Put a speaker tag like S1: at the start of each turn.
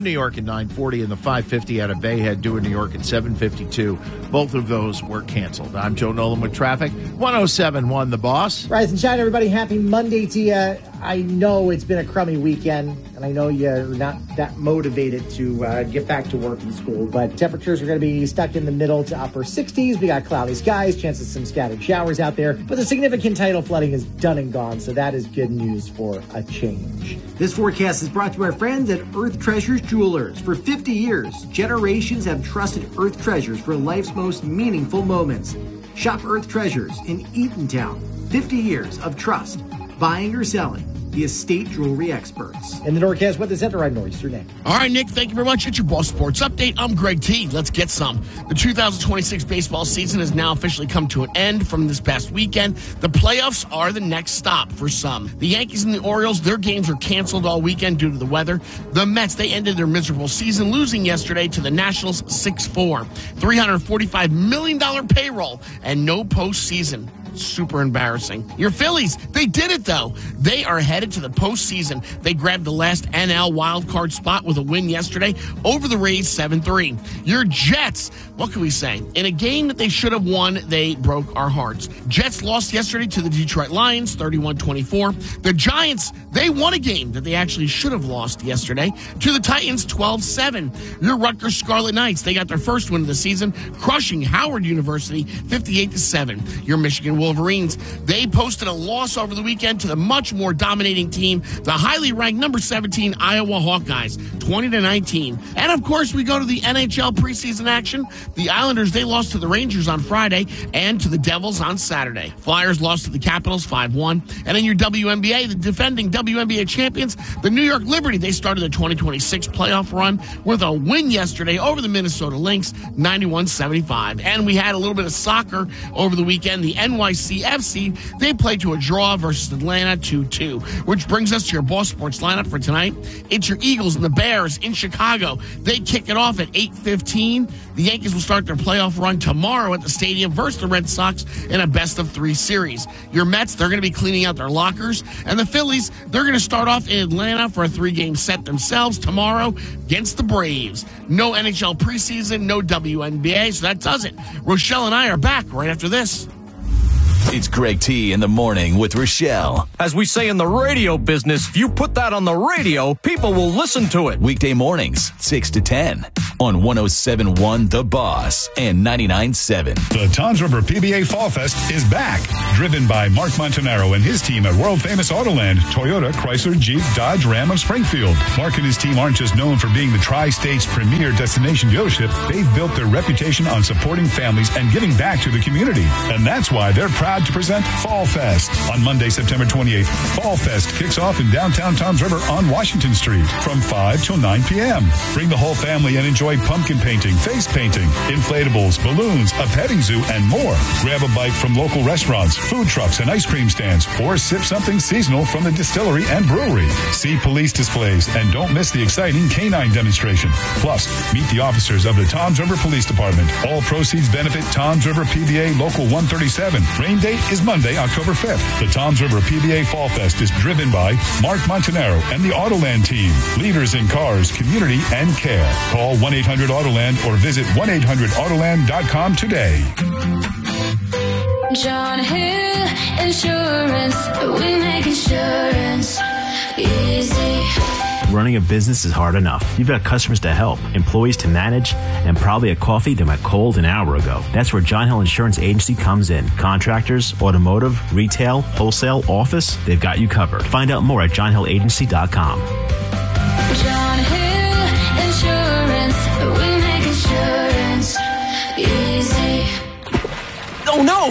S1: New York at 9:40 and the 5:50 out of Bayhead doing New York at 7:52. Both of those were canceled. I'm Joe Nolan with traffic. 107.1 The Boss.
S2: Rise and shine, everybody. Happy Monday to you. I know it's been a crummy weekend, and I know you're not that motivated to get back to work and school, but temperatures are going to be stuck in the middle to upper 60s. We got cloudy skies, chances of some scattered showers out there, but the significant tidal flooding is done and gone, so that is good news for a change.
S3: This forecast is brought to you by our friends at Earth Treasures Jewelers. For 50 years, generations have trusted Earth Treasures for life's most meaningful moments. Shop Earth Treasures in Eatontown. 50 years of trust. Buying or selling. The estate jewelry experts.
S2: In the Norcast, what is Enter Noise? Your name.
S4: All right, Nick, thank you very much. It's your Boss Sports Update. I'm Greg T. Let's get some. The 2026 baseball season has now officially come to an end from this past weekend. The playoffs are the next stop for some. The Yankees and the Orioles, their games are canceled all weekend due to the weather. The Mets, they ended their miserable season, losing yesterday to the Nationals 6-4. $345 million payroll and no postseason. Super embarrassing. Your Phillies, they did it, though. They are headed to the postseason. They grabbed the last NL wildcard spot with a win yesterday over the Rays 7-3. Your Jets, what can we say? In a game that they should have won, they broke our hearts. Jets lost yesterday to the Detroit Lions, 31-24. The Giants, they won a game that they actually should have lost yesterday to the Titans, 12-7. Your Rutgers Scarlet Knights, they got their first win of the season, crushing Howard University, 58-7. Your Michigan Wolverines, they posted a loss over the weekend to the much more dominating team, the highly ranked number 17 Iowa Hawkeyes, 20-19. And of course, we go to the NHL preseason action. The Islanders, they lost to the Rangers on Friday and to the Devils on Saturday. Flyers lost to the Capitals 5-1. And in your WNBA, the defending WNBA champions, the New York Liberty, they started the 2026 playoff run with a win yesterday over the Minnesota Lynx, 91-75. And we had a little bit of soccer over the weekend. The NYCFC, they played to a draw versus Atlanta 2-2, which brings us to your Boss Sports lineup for tonight. It's your Eagles and the Bears in Chicago. They kick it off at 8:15. The Yankees will start their playoff run tomorrow at the stadium versus the Red Sox in a best-of-3 series. Your Mets, they're going to be cleaning out their lockers. And the Phillies, they're going to start off in Atlanta for a 3-game set themselves tomorrow against the Braves. No NHL preseason, no WNBA, so that does it. Rochelle and I are back right after this.
S5: It's Greg T in the morning with Rochelle.
S6: As we say in the radio business, if you put that on the radio, people will listen to it.
S5: Weekday mornings, 6 to 10 on 107.1 The Boss and 99.7.
S7: The Toms River PBA Fall Fest is back. Driven by Mark Montanaro and his team at world-famous Autoland, Toyota, Chrysler, Jeep, Dodge, Ram of Springfield. Mark and his team aren't just known for being the Tri-State's premier destination dealership. They've built their reputation on supporting families and giving back to the community. And that's why they're proud to present Fall Fest. On Monday, September 28th, Fall Fest kicks off in downtown Toms River on Washington Street from 5 till 9 p.m. Bring the whole family and enjoy pumpkin painting, face painting, inflatables, balloons, a petting zoo, and more. Grab a bite from local restaurants, food trucks, and ice cream stands, or sip something seasonal from the distillery and brewery. See police displays and don't miss the exciting canine demonstration. Plus, meet the officers of the Toms River Police Department. All proceeds benefit Toms River PBA Local 137. Rain date is Monday, October 5th. The Toms River PBA Fall Fest is driven by Mark Montanaro and the Autoland team. Leaders in cars, community, and care. Call 1-800-AUTOLAND or visit 1-800-AUTOLAND.com today.
S8: John Hill Insurance. We make insurance easy.
S9: Running a business is hard enough. You've got customers to help, employees to manage, and probably a coffee that went cold an hour ago. That's where John Hill Insurance Agency comes in. Contractors, automotive, retail, wholesale, office, they've got you covered. Find out more at johnhillagency.com.
S8: John Hill.